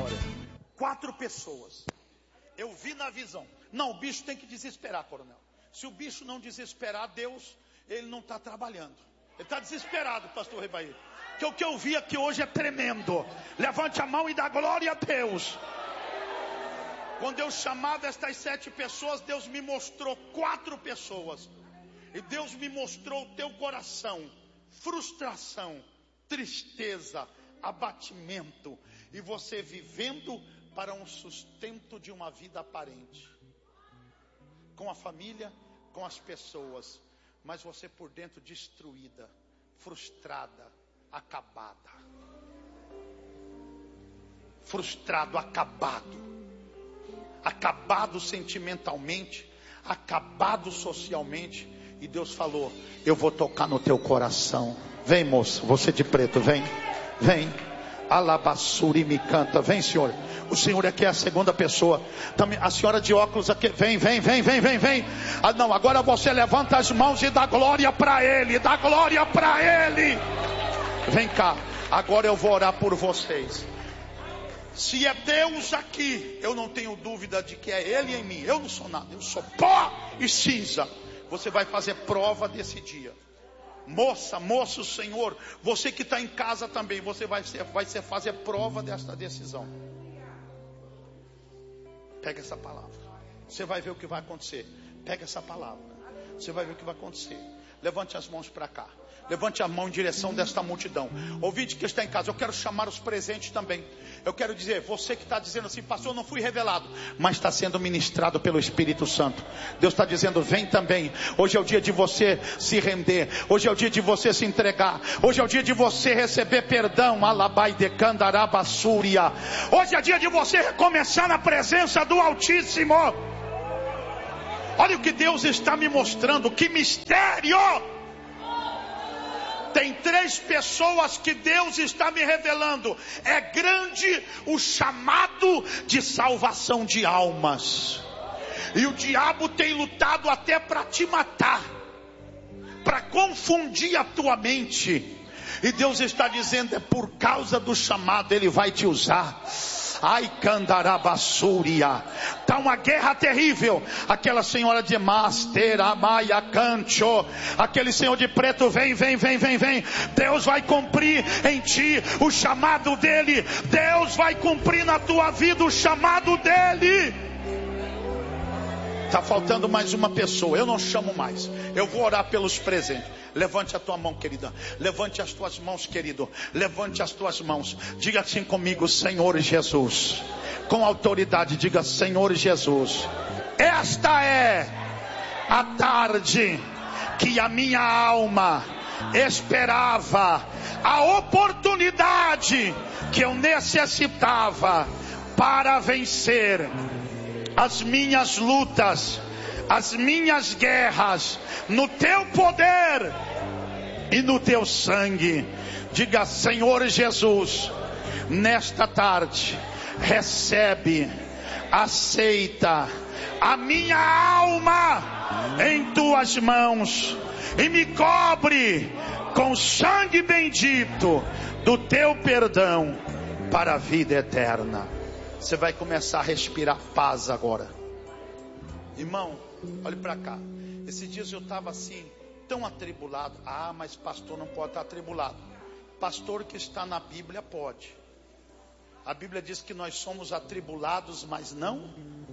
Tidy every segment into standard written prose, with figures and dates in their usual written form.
história. 4 pessoas. Eu vi na visão. Não, o bicho tem que desesperar, coronel. Se o bicho não desesperar, Deus, ele não está trabalhando. Ele está desesperado, pastor Rebaí. Que o que eu vi aqui hoje é tremendo. Levante a mão e dá glória a Deus. Quando eu chamava estas 7 pessoas, Deus me mostrou 4 pessoas. E Deus me mostrou o teu coração. Frustração, tristeza, abatimento. E você vivendo para um sustento de uma vida aparente. Com a família, com as pessoas. Mas você por dentro destruída, frustrada, acabada. Frustrado, acabado. Acabado sentimentalmente, acabado socialmente. E Deus falou: eu vou tocar no teu coração. Vem, moça, você de preto, vem. Vem. Alabassuri me canta. Vem, senhor. O senhor aqui é a segunda pessoa. Também a senhora de óculos aqui. Vem. Ah, não, agora você levanta as mãos e dá glória para ele. Dá glória para ele. Vem cá. Agora eu vou orar por vocês. Se é Deus aqui, eu não tenho dúvida de que é Ele em mim. Eu não sou nada, eu sou pó e cinza. Você vai fazer prova desse dia. Moço, Senhor, você que está em casa também, você vai fazer prova desta decisão. Pega essa palavra. Você vai ver o que vai acontecer. Pega essa palavra. Você vai ver o que vai acontecer. Levante as mãos para cá. Levante a mão em direção desta multidão. Ouvinte que está em casa, eu quero chamar os presentes também. Eu quero dizer, você que está dizendo assim: pastor, eu não fui revelado, mas está sendo ministrado pelo Espírito Santo. Deus está dizendo: vem também. Hoje é o dia de você se render. Hoje é o dia de você se entregar. Hoje é o dia de você receber perdão. Alabai de Candarabassúria. Hoje é dia de você recomeçar na presença do Altíssimo. Olha o que Deus está me mostrando. Que mistério! Tem 3 pessoas que Deus está me revelando. É grande o chamado de salvação de almas. E o diabo tem lutado até para te matar, para confundir a tua mente. E Deus está dizendo: é por causa do chamado, Ele vai te usar. Ai, Candarabassúria. Está uma guerra terrível. Aquela senhora de Master, Amaya Cancho. Aquele senhor de preto, vem. Deus vai cumprir em ti o chamado dele. Deus vai cumprir na tua vida o chamado dele. Está faltando mais uma pessoa. Eu não chamo mais. Eu vou orar pelos presentes. Levante a tua mão, querida. Levante as tuas mãos, querido. Levante as tuas mãos. Diga assim comigo: Senhor Jesus. Com autoridade, diga: Senhor Jesus. Esta é a tarde que a minha alma esperava. A oportunidade que eu necessitava para vencer as minhas lutas, as minhas guerras, no teu poder e no teu sangue. Diga: Senhor Jesus, nesta tarde, recebe, aceita a minha alma em tuas mãos e me cobre com sangue bendito do teu perdão para a vida eterna. Você vai começar a respirar paz agora. Irmão, olhe para cá. Esses dias eu estava assim, tão atribulado. Ah, mas pastor não pode estar atribulado. Pastor que está na Bíblia pode. A Bíblia diz que nós somos atribulados, mas não.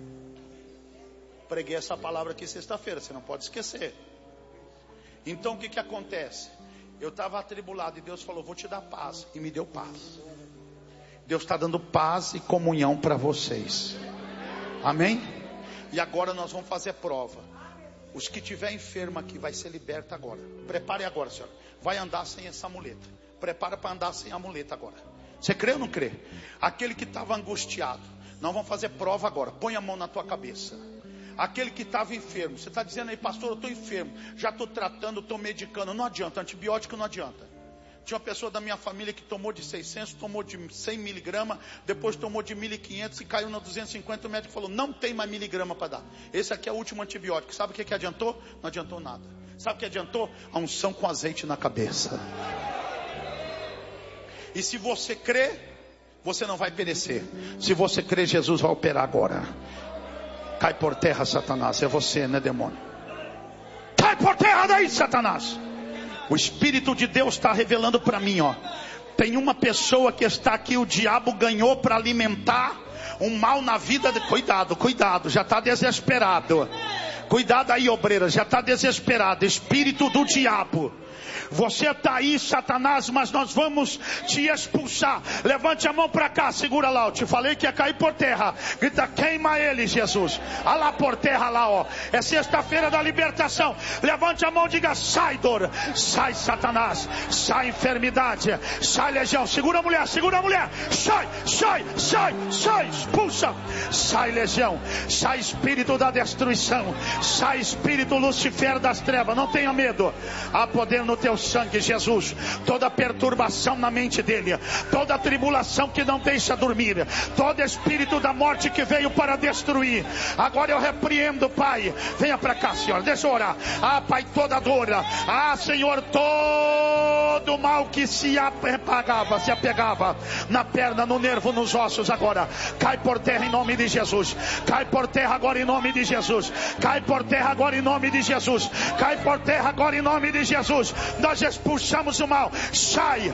Preguei essa palavra aqui sexta-feira, você não pode esquecer. Então o que acontece? Eu estava atribulado e Deus falou: vou te dar paz. E me deu paz. Deus está dando paz e comunhão para vocês. Amém? E agora nós vamos fazer prova. Os que tiver enfermo aqui vai ser liberto agora. Prepare agora, senhora. Vai andar sem essa muleta. Prepara para andar sem a muleta agora. Você crê ou não crê? Aquele que estava angustiado. Nós vamos fazer prova agora. Põe a mão na tua cabeça. Aquele que estava enfermo. Você está dizendo aí: pastor, eu estou enfermo. Já estou tratando, estou medicando. Não adianta, antibiótico não adianta. Tinha uma pessoa da minha família que tomou de 600, tomou de 100 miligramas, depois tomou de 1.500 e caiu na 250. O médico falou: não tem mais miligrama para dar. Esse aqui é o último antibiótico. Sabe o que adiantou? Não adiantou nada. Sabe o que adiantou? A unção com azeite na cabeça. E se você crê, Você não vai perecer. Se você crê, Jesus vai operar agora. Cai por terra, Satanás. É você, né, demônio? Cai por terra daí, Satanás. O Espírito de Deus está revelando para mim, ó. Tem uma pessoa que está aqui, o diabo ganhou para alimentar um mal na vida de... Cuidado, já está desesperado. Cuidado aí, obreira, já está desesperado. Espírito do diabo. Você está aí, Satanás, mas nós vamos te expulsar. Levante a mão para cá, segura lá. Eu te falei que ia cair por terra. Grita, queima ele, Jesus. Olha lá por terra lá, ó. É sexta-feira da libertação. Levante a mão e diga, sai dor. Sai, Satanás. Sai enfermidade. Sai legião. Segura a mulher, segura a mulher. Sai. Expulsa. Sai legião. Sai espírito da destruição. Sai espírito Lucifer das trevas. Não tenha medo. Há poder no teu sangue, Jesus. Toda perturbação na mente dele, toda tribulação que não deixa dormir, todo espírito da morte que veio para destruir, agora eu repreendo, Pai. Venha para cá, Senhor, deixa eu orar. Pai, toda dor, Senhor, todo mal que se apegava na perna, no nervo, nos ossos, agora cai por terra em nome de Jesus. Cai por terra agora em nome de Jesus. Cai por terra agora em nome de Jesus. Cai por terra agora em nome de Jesus. Nós expulsamos o mal. Sai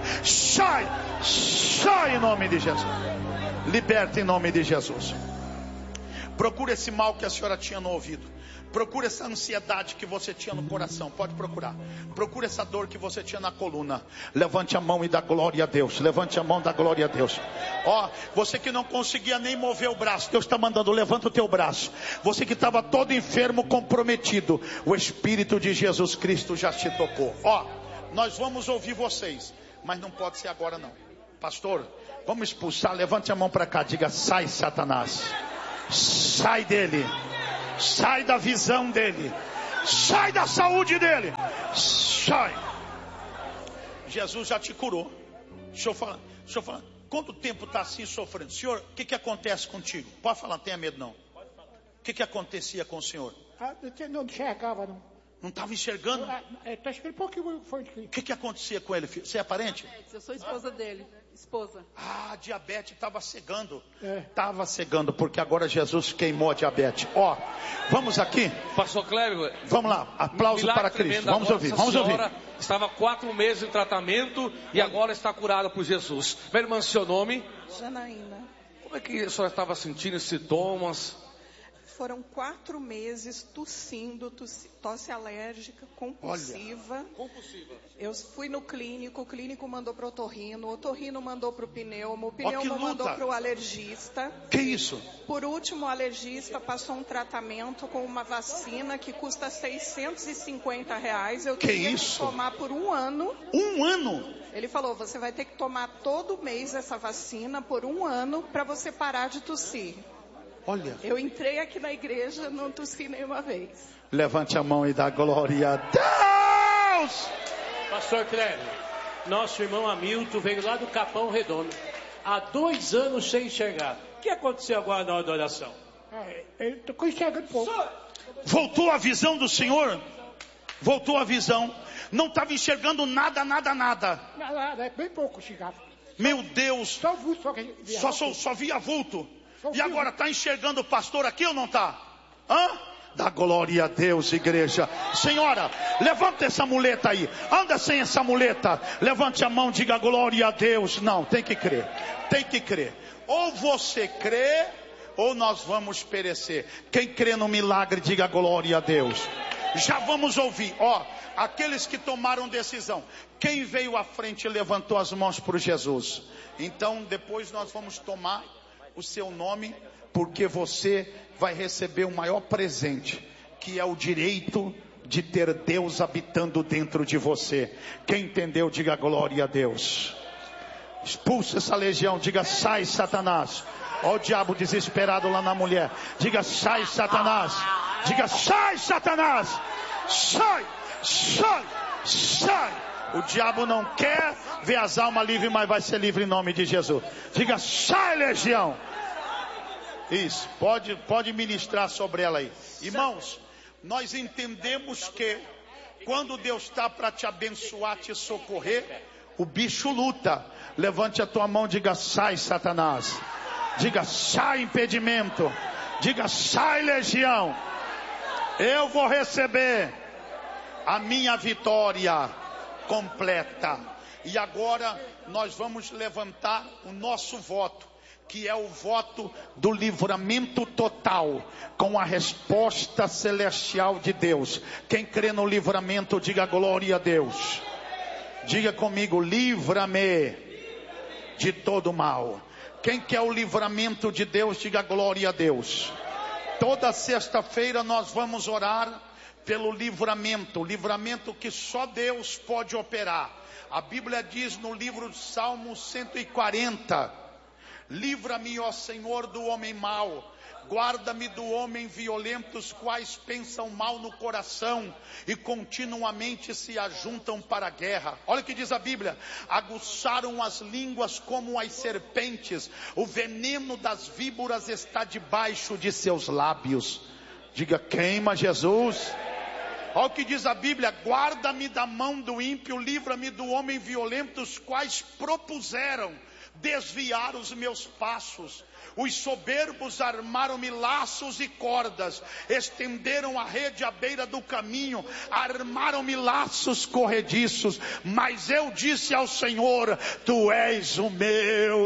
em nome de Jesus. Liberta em nome de Jesus. Procura esse mal que a senhora tinha no ouvido. Procura essa ansiedade que você tinha no coração. Pode procurar. Procura essa dor que você tinha na coluna. Levante a mão e dá glória a Deus. Levante a mão e dá glória a Deus. Ó, você que não conseguia nem mover o braço, Deus está mandando, levanta o teu braço. Você que estava todo enfermo, comprometido, o Espírito de Jesus Cristo já te tocou. Ó, nós vamos ouvir vocês, mas não pode ser agora não. Pastor, vamos expulsar. Levante a mão para cá, diga, sai, Satanás. Sai dele. Sai da visão dele. Sai da saúde dele. Sai. Jesus já te curou. Deixa eu falar. Quanto tempo está assim sofrendo? Senhor, o que acontece contigo? Pode falar, não tenha medo não. O que acontecia com o senhor? Não enxergava não. Não estava enxergando? Está escrito pouquinho foi. O que acontecia com ele, filho? Você é parente? Eu sou esposa dele. Esposa. A diabetes estava cegando. Estava cegando, porque agora Jesus queimou a diabetes. Ó, vamos aqui. Pastor Clébio. Vamos lá, aplauso para Cristo. Vamos ouvir, vamos ouvir. Estava 4 meses em tratamento e agora está curada por Jesus. Minha irmã, seu nome? Janaína. Como é que a senhora estava sentindo sintomas? Foram 4 meses tossindo, tosse alérgica, compulsiva. Olha, compulsiva. Eu fui no clínico, o clínico mandou para o otorrino mandou para o pneumo mandou para o alergista. Que isso? Por último, o alergista passou um tratamento com uma vacina que custa R$650. Eu tinha que tomar por 1 ano. 1 ano? Ele falou, você vai ter que tomar todo mês essa vacina por 1 ano para você parar de tossir. Olha. Eu entrei aqui na igreja, não tossi nenhuma vez. Levante a mão e dá glória a Deus. Pastor Clébio, nosso irmão Hamilton veio lá do Capão Redondo. Há 2 anos sem enxergar. O que aconteceu agora na hora da oração? Ele ficou enxergando pouco. Voltou a visão do Senhor? Voltou a visão. Não estava enxergando nada. Nada, bem pouco enxergava. Meu Deus. Só via vulto. E agora está enxergando o pastor aqui ou não está? Dá glória a Deus, igreja. Senhora, levanta essa muleta aí. Anda sem essa muleta. Levante a mão, diga glória a Deus. Não, tem que crer. Tem que crer. Ou você crê, ou nós vamos perecer. Quem crê no milagre, diga glória a Deus. Já vamos ouvir. Ó, aqueles que tomaram decisão. Quem veio à frente e levantou as mãos para Jesus. Então, depois nós vamos tomar o seu nome, porque você vai receber o maior presente, que é o direito de ter Deus habitando dentro de você. Quem entendeu, diga glória a Deus. Expulsa essa legião, diga sai, Satanás. Olha o diabo desesperado lá na mulher. Diga sai, Satanás. Diga sai, Satanás. Sai. O diabo não quer ver as almas livres, mas vai ser livre em nome de Jesus. Diga, sai, legião. Isso, pode ministrar sobre ela aí. Irmãos, nós entendemos que quando Deus está para te abençoar, te socorrer, O bicho luta. Levante a tua mão e diga: sai, Satanás. Diga: sai, impedimento. Diga: sai, legião. Eu vou receber a minha vitória completa. E agora nós vamos levantar o nosso voto, que é o voto do livramento total, com a resposta celestial de Deus. Quem crê no livramento, diga glória a Deus. Diga comigo: livra-me de todo mal. Quem quer o livramento de Deus, diga glória a Deus. Toda sexta-feira nós vamos orar pelo livramento, o livramento que só Deus pode operar. A Bíblia diz no livro de Salmo 140: livra-me, ó Senhor, do homem mau, guarda-me do homem violento, os quais pensam mal no coração e continuamente se ajuntam para a guerra. Olha o que diz a Bíblia: aguçaram as línguas como as serpentes, o veneno das víboras está debaixo de seus lábios. Diga: queima, Jesus. Olha o que diz a Bíblia: guarda-me da mão do ímpio, livra-me do homem violento, os quais propuseram desviar os meus passos. Os soberbos armaram-me laços e cordas, estenderam a rede à beira do caminho, armaram-me laços corrediços. Mas eu disse ao Senhor: tu és o meu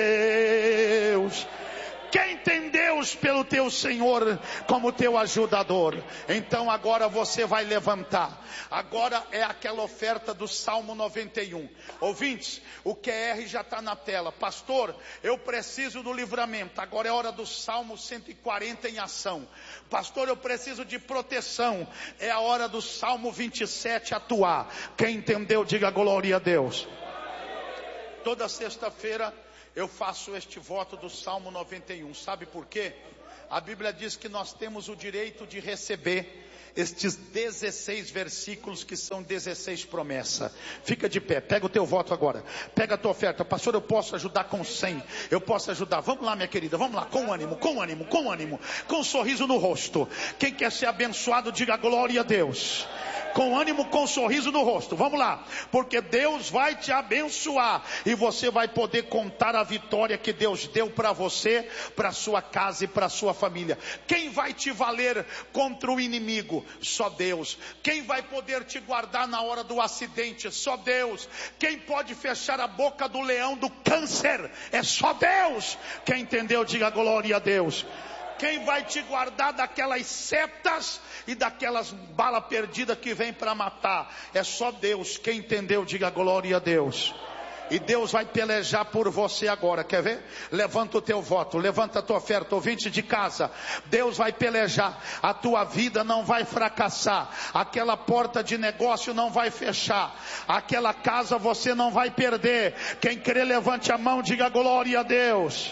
Deus. Quem tem Deus pelo teu Senhor como teu ajudador? Então agora você vai levantar. Agora é aquela oferta do Salmo 91. Ouvintes, o QR já está na tela. Pastor, eu preciso do livramento. Agora é hora do Salmo 140 em ação. Pastor, eu preciso de proteção. É a hora do Salmo 27 atuar. Quem entendeu, diga glória a Deus. Toda sexta-feira eu faço este voto do Salmo 91. Sabe por quê? A Bíblia diz que nós temos o direito de receber estes 16 versículos, que são 16 promessas. Fica de pé, pega o teu voto agora. Pega a tua oferta. Pastor, eu posso ajudar com 100. Eu posso ajudar. Vamos lá, minha querida, vamos lá, com ânimo, com ânimo, com ânimo, com um sorriso no rosto. Quem quer ser abençoado, diga glória a Deus. Com ânimo, com um sorriso no rosto. Vamos lá, porque Deus vai te abençoar e você vai poder contar a vitória que Deus deu para você, para sua casa e para sua família. Quem vai te valer contra o inimigo? Só Deus. Quem vai poder te guardar na hora do acidente? Só Deus. Quem pode fechar a boca do leão do câncer? É só Deus. Quem entendeu, diga glória a Deus. Quem vai te guardar daquelas setas e daquelas balas perdidas que vem para matar? É só Deus. Quem entendeu, diga glória a Deus. E Deus vai pelejar por você agora, quer ver? Levanta o teu voto, levanta a tua oferta, ouvinte de casa. Deus vai pelejar, a tua vida não vai fracassar, aquela porta de negócio não vai fechar, aquela casa você não vai perder. Quem crê, levante a mão, diga glória a Deus.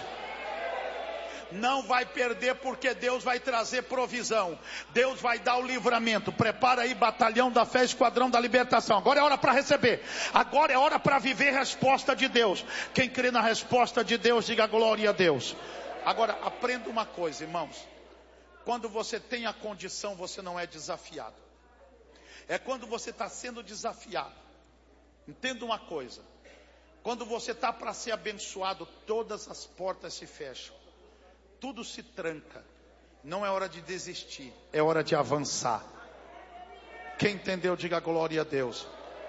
Não vai perder, porque Deus vai trazer provisão. Deus vai dar o livramento. Prepara aí, batalhão da fé, esquadrão da libertação. Agora é hora para receber. Agora é hora para viver a resposta de Deus. Quem crê na resposta de Deus, diga glória a Deus. Agora, aprenda uma coisa, irmãos. Quando você tem a condição, você não é desafiado. É quando você está sendo desafiado. Entenda uma coisa. Quando você está para ser abençoado, todas as portas se fecham. Tudo se tranca. Não é hora de desistir, é hora de avançar. Quem entendeu, diga glória a Deus.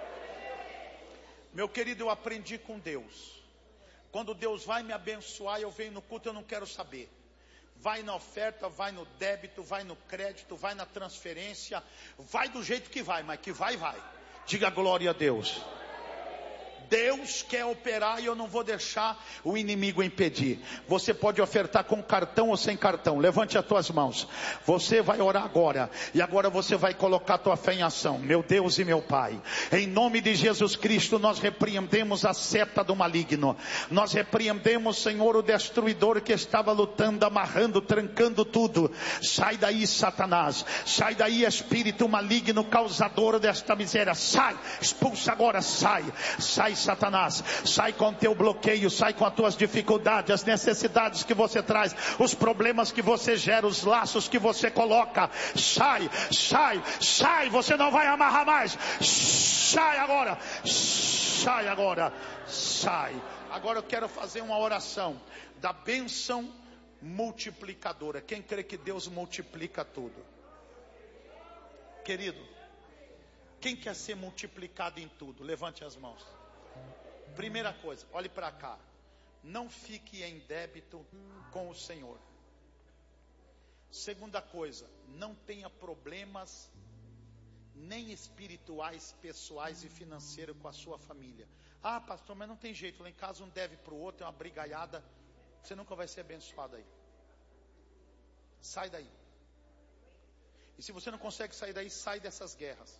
Meu querido, eu aprendi com Deus. Quando Deus vai me abençoar, eu venho no culto, eu não quero saber. Vai na oferta, vai no débito, vai no crédito, vai na transferência. Vai do jeito que vai, mas que vai, vai. Diga glória a Deus. Deus quer operar e eu não vou deixar o inimigo impedir. Você pode ofertar com cartão ou sem cartão. Levante as tuas mãos. Você vai orar agora. E agora você vai colocar a tua fé em ação. Meu Deus e meu Pai, em nome de Jesus Cristo, nós repreendemos a seta do maligno. Nós repreendemos, Senhor, o destruidor que estava lutando, amarrando, trancando tudo. Sai daí, Satanás. Sai daí, espírito maligno, causador desta miséria. Sai, expulsa agora, sai. Sai, Satanás, sai com teu bloqueio, sai com as tuas dificuldades, as necessidades que você traz, os problemas que você gera, os laços que você coloca. Sai, sai, sai, você não vai amarrar mais. Sai agora. sai agora, sai. Agora eu quero fazer uma oração da bênção multiplicadora. Quem crê que Deus multiplica tudo? Querido, quem quer ser multiplicado em tudo? Levante as mãos. Primeira coisa, olhe para cá. Não fique em débito com o Senhor. Segunda coisa, não tenha problemas nem espirituais, pessoais e financeiros com a sua família. Ah, pastor, mas não tem jeito. Lá em casa um deve para o outro, é uma brigaiada. Você nunca vai ser abençoado aí. Sai daí. E se você não consegue sair daí, sai dessas guerras.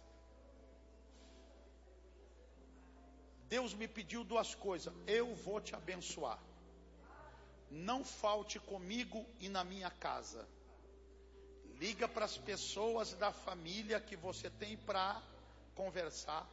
Deus me pediu duas coisas. Eu vou te abençoar. Não falte comigo e na minha casa. Liga para as pessoas da família que você tem para conversar.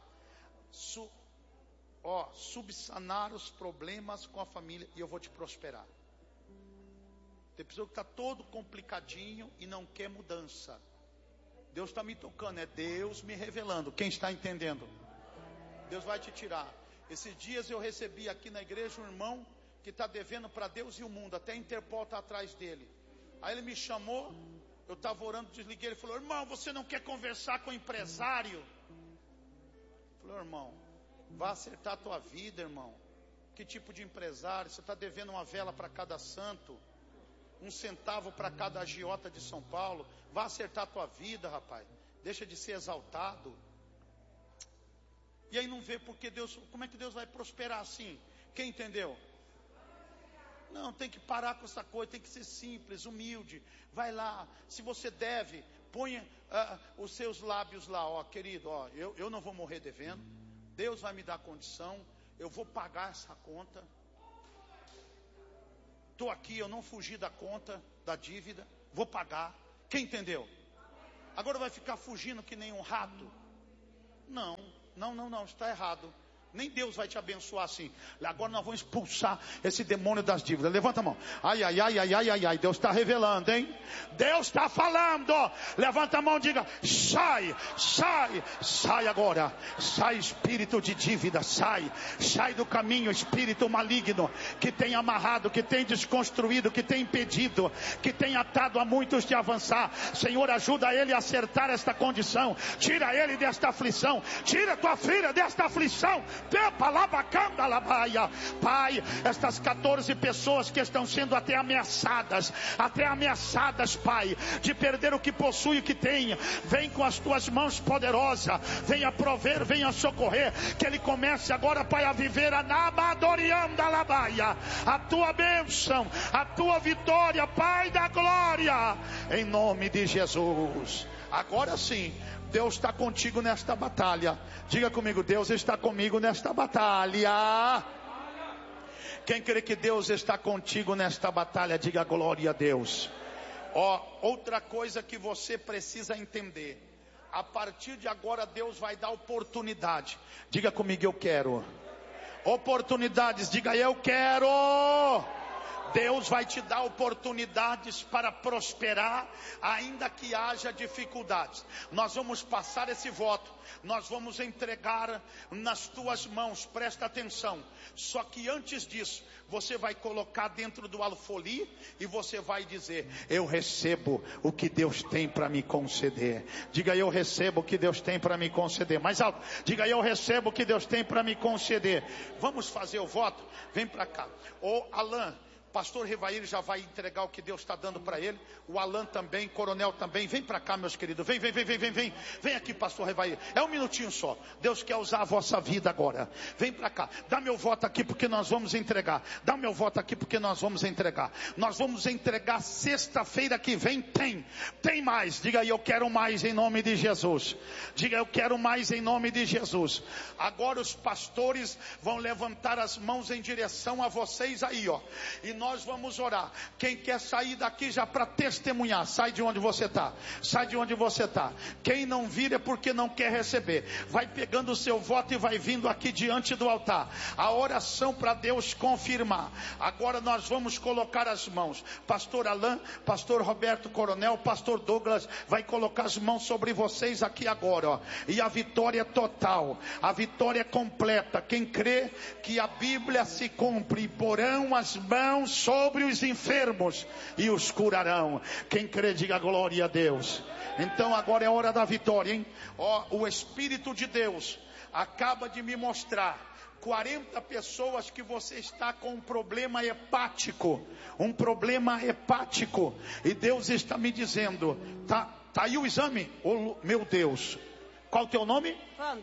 Subsanar os problemas com a família e eu vou te prosperar. Tem pessoa que está todo complicadinho e não quer mudança. Deus está me tocando, é Deus me revelando. Quem está entendendo? Deus vai te tirar. Esses dias eu recebi aqui na igreja um irmão que está devendo para Deus e o mundo. Até a Interpol está atrás dele. Aí ele me chamou, eu estava orando, desliguei. Ele falou: irmão, você não quer conversar com o empresário? Eu falei: irmão, vá acertar a tua vida, irmão. Que tipo de empresário? Você está devendo uma vela para cada santo, 1 centavo para cada agiota de São Paulo. Vá acertar a tua vida, rapaz. Deixa de ser exaltado. E aí não vê porque Deus, como é que Deus vai prosperar assim? Quem entendeu? Não, tem que parar com essa coisa, tem que ser simples, humilde. Vai lá, se você deve, ponha os seus lábios lá, ó, querido, ó, eu não vou morrer devendo. Deus vai me dar condição, eu vou pagar essa conta. Estou aqui, eu não fugi da conta, da dívida, vou pagar. Quem entendeu? Agora vai ficar fugindo que nem um rato? Não, está errado. Nem Deus vai te abençoar assim. Agora nós vamos expulsar esse demônio das dívidas. Levanta a mão. Ai. Deus está revelando, hein? Deus está falando. Levanta a mão e diga: sai agora. Sai espírito de dívida. Sai do caminho, espírito maligno que tem amarrado, que tem desconstruído, que tem impedido, que tem atado a muitos de avançar. Senhor, ajuda ele a acertar esta condição. Tira ele desta aflição. Tira tua filha desta aflição. Pai, estas 14 pessoas que estão sendo até ameaçadas, Pai, de perder o que possui e o que tem, vem com as tuas mãos poderosas, venha prover, venha socorrer, que ele comece agora, Pai, a viver a tua bênção, a tua vitória, Pai da glória, em nome de Jesus. Agora sim, Deus está contigo nesta batalha. Diga comigo: Deus está comigo nesta batalha. Quem crê que Deus está contigo nesta batalha, diga glória a Deus. Outra coisa que você precisa entender: a partir de agora Deus vai dar oportunidade. Diga comigo: eu quero oportunidades. Diga: eu quero. Deus vai te dar oportunidades para prosperar, ainda que haja dificuldades. Nós vamos passar esse voto, nós vamos entregar nas tuas mãos, presta atenção. Só que antes disso, você vai colocar dentro do alfoli e você vai dizer: eu recebo o que Deus tem para me conceder. Diga: eu recebo o que Deus tem para me conceder. Mais alto, diga: eu recebo o que Deus tem para me conceder. Vamos fazer o voto? Vem para cá. Alain, Pastor Rivair já vai entregar o que Deus está dando para ele. O Alan também, Coronel também. Vem para cá, meus queridos. Vem. Vem aqui, Pastor Rivair. É um minutinho só. Deus quer usar a vossa vida agora. Vem para cá. Dá meu voto aqui porque nós vamos entregar. Dá meu voto aqui porque nós vamos entregar. Nós vamos entregar sexta-feira que vem. Tem mais. Diga aí: eu quero mais em nome de Jesus. Diga: eu quero mais em nome de Jesus. Agora os pastores vão levantar as mãos em direção a vocês aí, ó. E nós vamos orar. Quem quer sair daqui já para testemunhar, sai de onde você está. Sai de onde você está. Quem não vir é porque não quer receber. Vai pegando o seu voto e vai vindo aqui diante do altar. A oração para Deus confirmar. Agora nós vamos colocar as mãos. Pastor Alain, pastor Roberto Coronel, pastor Douglas vai colocar as mãos sobre vocês aqui agora, ó. E a vitória é total, a vitória é completa. Quem crê que a Bíblia se cumpre, porão as mãos sobre os enfermos e os curarão. Quem crê, diga glória a Deus. Então agora é hora da vitória, hein? Ó, o Espírito de Deus acaba de me mostrar 40 pessoas que você está com um problema hepático. Um problema hepático. E Deus está me dizendo, tá aí o exame? Oh, meu Deus. Qual o teu nome?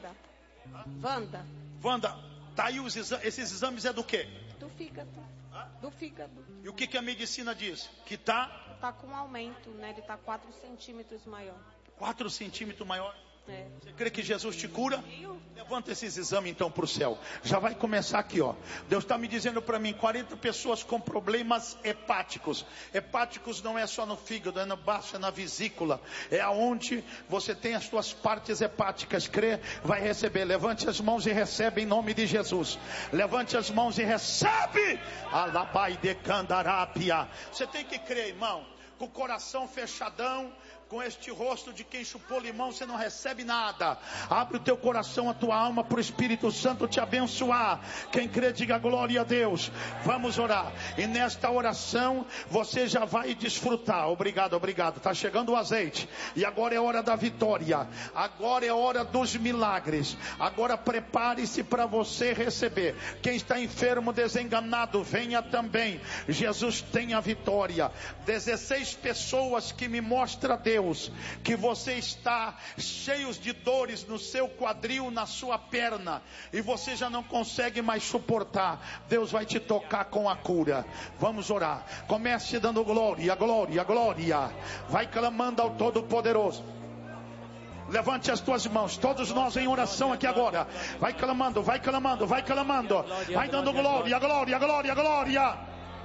Wanda. Tá aí esses exames é do quê? Do fígado. Do fígado. E o que a medicina diz? Que tá com aumento, né? Ele tá 4 centímetros maior. 4 centímetros maior? É. Você crê que Jesus te cura? Levanta esses exames então para o céu. Já vai começar aqui, ó. Deus está me dizendo para mim, 40 pessoas com problemas hepáticos. Hepáticos não é só no fígado, é no baço, é na vesícula. É aonde você tem as suas partes hepáticas. Crê, vai receber. Levante as mãos e recebe em nome de Jesus. Levante as mãos e recebe. Alabai de candarápia. Você tem que crer, irmão. Com o coração fechadão, com este rosto de quem chupou limão, você não recebe nada. Abre o teu coração, a tua alma, para o Espírito Santo te abençoar. Quem crê, diga glória a Deus. Vamos orar. E nesta oração, você já vai desfrutar. Obrigado. Está chegando o azeite. E agora é hora da vitória. Agora é hora dos milagres. Agora prepare-se para você receber. Quem está enfermo, desenganado, venha também. Jesus tem a vitória. 16 pessoas que me mostra Deus, que você está cheios de dores no seu quadril, na sua perna, e você já não consegue mais suportar. Deus vai te tocar com a cura. Vamos orar. Comece dando glória. Vai clamando ao Todo-Poderoso. Levante as tuas mãos, todos nós em oração aqui agora. Vai clamando. Vai dando glória.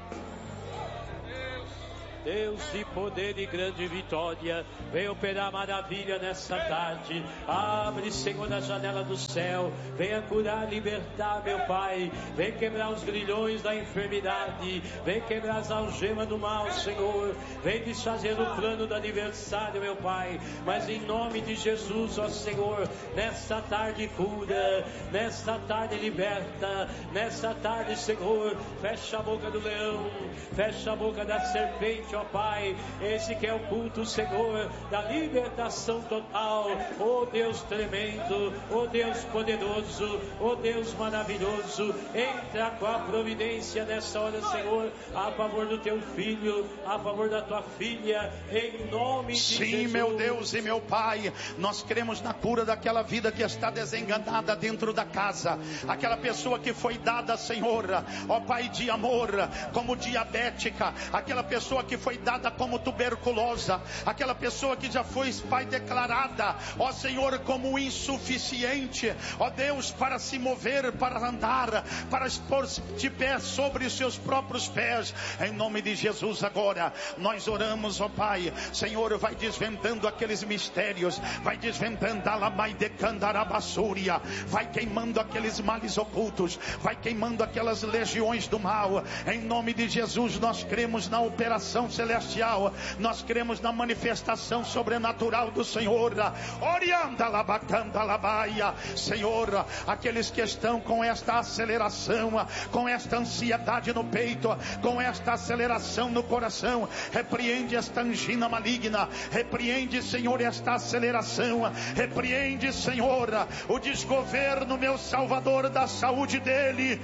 Deus de poder e grande vitória, vem operar maravilha nessa tarde. Abre, Senhor, a janela do céu. Venha curar, libertar, meu Pai. Vem quebrar os grilhões da enfermidade. Vem quebrar as algemas do mal, Senhor. Vem desfazer o plano do aniversário, meu Pai. Mas em nome de Jesus, ó Senhor, nessa tarde cura, nessa tarde liberta, nessa tarde, Senhor, fecha a boca do leão, fecha a boca da serpente, ó Pai. Esse que é o culto, Senhor, da libertação total. Ó Deus tremendo, ó Deus poderoso, ó Deus maravilhoso, entra com a providência nessa hora, Senhor, a favor do teu filho, a favor da tua filha, em nome de Jesus. Sim, meu Deus e meu Pai, nós cremos na cura daquela vida que está desenganada dentro da casa, aquela pessoa que foi dada, Senhor, ó Pai, de amor, como diabética, aquela pessoa que foi dada como tuberculosa, aquela pessoa que já foi, Pai, declarada, ó Senhor, como insuficiente, ó Deus, para se mover, para andar, para expor-se de pé sobre os seus próprios pés, em nome de Jesus. Agora nós oramos, ó Pai, Senhor, vai desvendando aqueles mistérios, vai desvendando a lamai de candarabassúria, vai queimando aqueles males ocultos, vai queimando aquelas legiões do mal, em nome de Jesus. Nós cremos na operação celestial, nós cremos na manifestação sobrenatural do Senhor. Orianda labacanda labaia, Senhor, aqueles que estão com esta aceleração, com esta ansiedade no peito, com esta aceleração no coração, repreende esta angina maligna, repreende, Senhor, esta aceleração, repreende, Senhor, o desgoverno, meu Salvador, da saúde dele.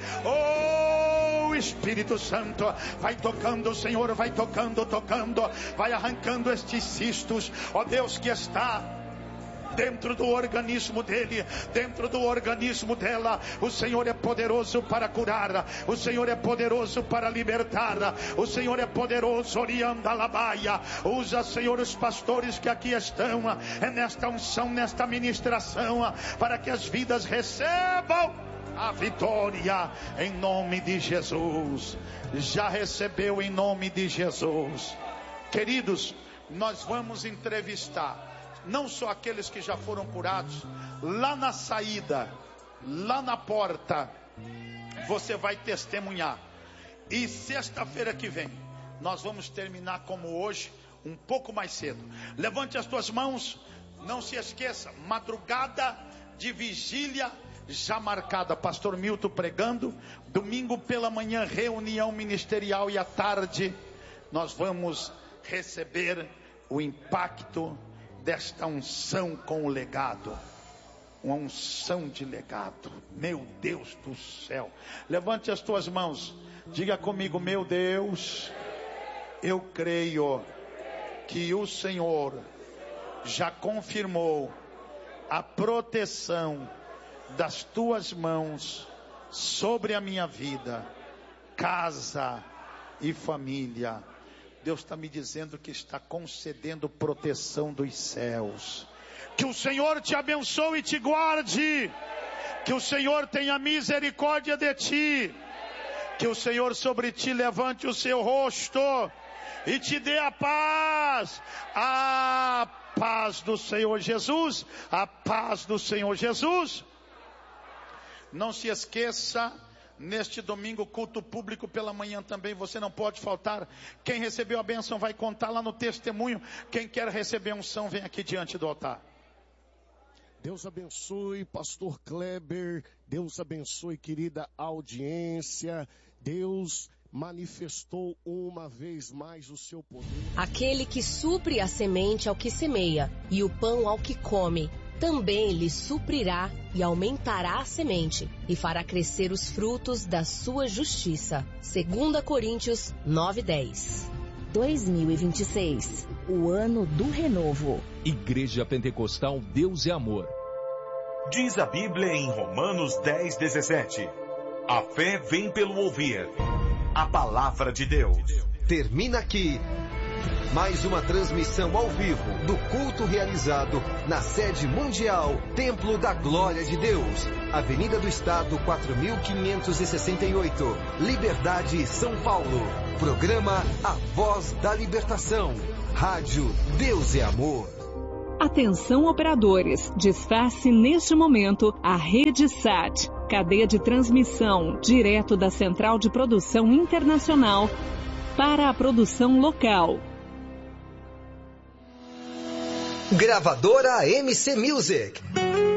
Oh, Espírito Santo, vai tocando, Senhor, vai tocando, vai arrancando estes cistos, ó Deus, que está dentro do organismo dele, dentro do organismo dela. O Senhor é poderoso para curar, o Senhor é poderoso para libertar, o Senhor é poderoso. Orianda labaia, usa, Senhor, os pastores que aqui estão, nesta unção, nesta ministração, para que as vidas recebam a vitória em nome de Jesus. Já recebeu em nome de Jesus. Queridos, nós vamos entrevistar não só aqueles que já foram curados. Lá na saída, lá na porta, você vai testemunhar. E sexta-feira que vem nós vamos terminar como hoje, um pouco mais cedo. Levante as tuas mãos. Não se esqueça, madrugada de vigília já marcada, pastor Milton pregando. Domingo pela manhã, reunião ministerial. E à tarde nós vamos receber o impacto desta unção com o legado. Uma unção de legado. Meu Deus do céu. Levante as tuas mãos. Diga comigo: meu Deus, eu creio que o Senhor já confirmou a proteção das tuas mãos sobre a minha vida, casa e família. Deus está me dizendo que está concedendo proteção dos céus. Que o Senhor te abençoe e te guarde. Que o Senhor tenha misericórdia de ti. Que o Senhor sobre ti levante o seu rosto e te dê a paz. A paz do Senhor Jesus. A paz do Senhor Jesus. Não se esqueça, neste domingo, culto público pela manhã também, você não pode faltar. Quem recebeu a bênção vai contar lá no testemunho. Quem quer receber unção, vem aqui diante do altar. Deus abençoe, pastor Kleber. Deus abençoe, querida audiência. Deus manifestou uma vez mais o seu poder. Aquele que supre a semente ao que semeia e o pão ao que come, também lhe suprirá e aumentará a semente e fará crescer os frutos da sua justiça. 2 Coríntios 9:10. 2026, o ano do renovo. Igreja Pentecostal Deus é Amor. Diz a Bíblia em Romanos 10:17. A fé vem pelo ouvir a palavra de Deus. Termina aqui mais uma transmissão ao vivo do culto realizado na sede mundial Templo da Glória de Deus, Avenida do Estado 4568, Liberdade, São Paulo. Programa A Voz da Libertação. Rádio Deus é Amor. Atenção operadores, desface neste momento a Rede Sat, cadeia de transmissão direto da Central de Produção Internacional para a produção local. Gravadora MC Music.